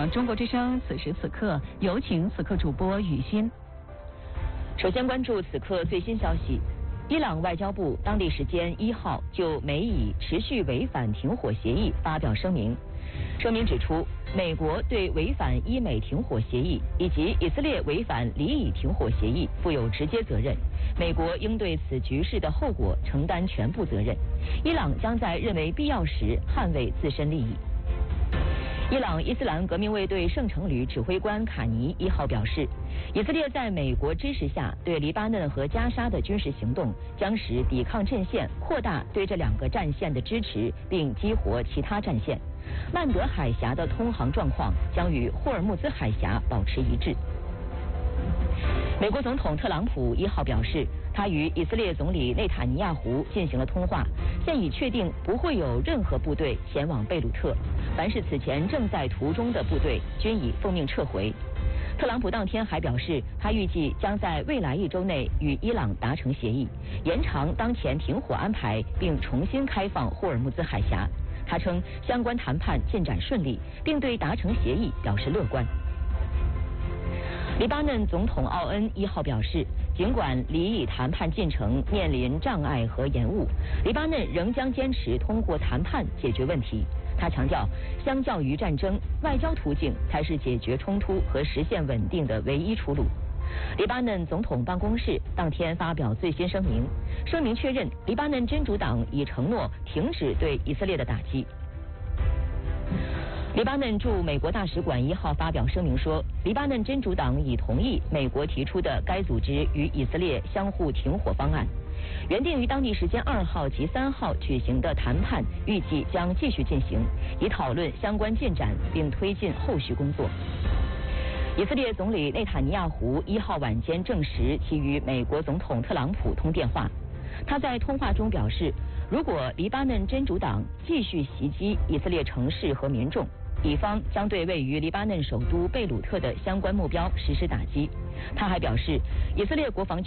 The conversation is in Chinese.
中国之声此时此刻，有请此刻主播雨欣。 首先关注此刻最新消息。伊朗外交部当地时间1号就美以持续违反停火协议发表声明。声明指出，美国对违反伊美停火协议以及以色列违反黎以停火协议负有直接责任，美国应对此局势的后果承担全部责任。伊朗将在认为必要时捍卫自身利益。伊朗伊斯兰革命卫队圣城旅指挥官卡尼1号表示，以色列在美国支持下对黎巴嫩和加沙的军事行动将使抵抗阵线扩大对这2个战线的支持，并激活其他战线。曼德海峡的通航状况将与霍尔木兹海峡保持一致。美国总统特朗普1号表示，他与以色列总理内塔尼亚胡进行了通话，现已确定不会有任何部队前往贝鲁特，凡是此前正在途中的部队均已奉命撤回。特朗普当天还表示，他预计将在未来1周内与伊朗达成协议，延长当前停火安排，并重新开放霍尔木兹海峡。他称相关谈判进展顺利，并对达成协议表示乐观。黎巴嫩总统奥恩1号表示，尽管黎以谈判进程面临障碍和延误，黎巴嫩仍将坚持通过谈判解决问题。他强调，相较于战争，外交途径才是解决冲突和实现稳定的唯一出路。黎巴嫩总统办公室当天发表最新声明，声明确认黎巴嫩真主党已承诺停止对以色列的打击。黎巴嫩驻美国大使馆1号发表声明说，黎巴嫩真主党已同意美国提出的该组织与以色列相互停火方案。原定于当地时间2号及3号举行的谈判预计将继续进行，以讨论相关进展并推进后续工作。以色列总理内塔尼亚胡1号晚间证实其与美国总统特朗普通电话。他在通话中表示，如果黎巴嫩真主党继续袭击以色列城市和民众，以方将对位于黎巴嫩首都贝鲁特的相关目标实施打击。他还表示，以色列国防